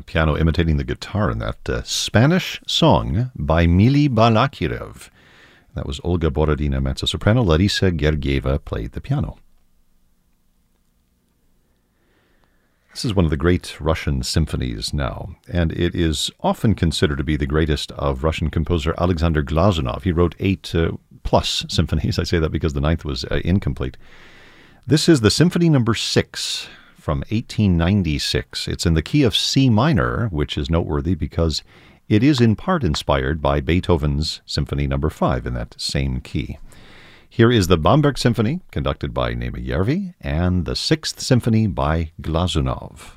piano imitating the guitar in that Spanish song by Mili Balakirev. That was Olga Borodina, mezzo-soprano. Larisa Gergieva played the piano. This is one of the great Russian symphonies now, and it is often considered to be the greatest of Russian composer Alexander Glazunov. He wrote 8+ symphonies. I say that because the 9th was incomplete. This is the Symphony No. 6 from 1896. It's in the key of C minor, which is noteworthy because it is in part inspired by Beethoven's Symphony No. 5 in that same key. Here is the Bamberg Symphony, conducted by Nemejärvi, and the 6th Symphony by Glazunov.